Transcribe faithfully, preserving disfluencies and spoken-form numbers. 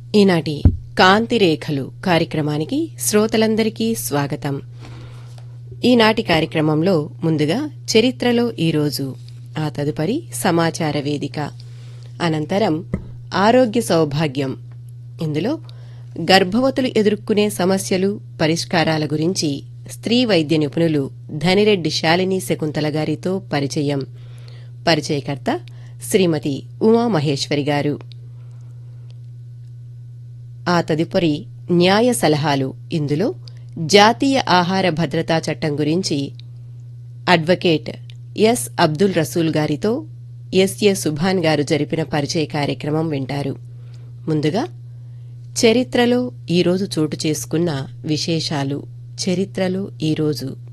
ఈనాటి కాంతిరేఖలు కార్యక్రమానికి శ్రోతలందరికీ స్వాగతం. ఈనాటి కార్యక్రమంలో ముందుగా చరిత్రలో ఈరోజు, ఆ తదుపరి సమాచార వేదిక, అనంతరం ఆరోగ్య సౌభాగ్యం. ఇందులో గర్భవతులు ఎదుర్కొనే సమస్యలు, పరిష్కారాల గురించి స్త్రీ వైద్య నిపుణులు ధనిరెడ్డి శాలిని శకుంతల గారితో పరిచయం. పరిచయకర్త శ్రీమతి ఉమామహేశ్వరి గారు. ఆ తదుపరి న్యాయ సలహాలు. ఇందులో జాతీయ ఆహార భద్రతా చట్టం గురించి అడ్వకేట్ ఎస్ అబ్దుల్ రసూల్ గారితో ఎస్ఏ సుభాన్ గారు జరిపిన పరిచయ కార్యక్రమం వింటారు. ముందుగా చరిత్రలో ఈరోజు చోటు చేసుకున్న విశేషాలు. చరిత్రలో ఈరోజు